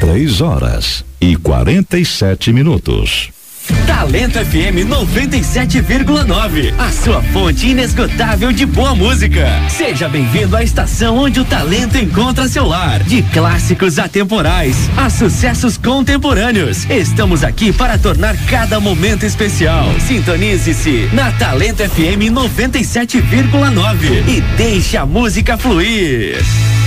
6h47. Talento FM 97,9, a sua fonte inesgotável de boa música. Seja bem-vindo à estação onde o talento encontra seu lar. De clássicos atemporais a sucessos contemporâneos, estamos aqui para tornar cada momento especial. Sintonize-se na Talento FM 97,9 e deixe a música fluir.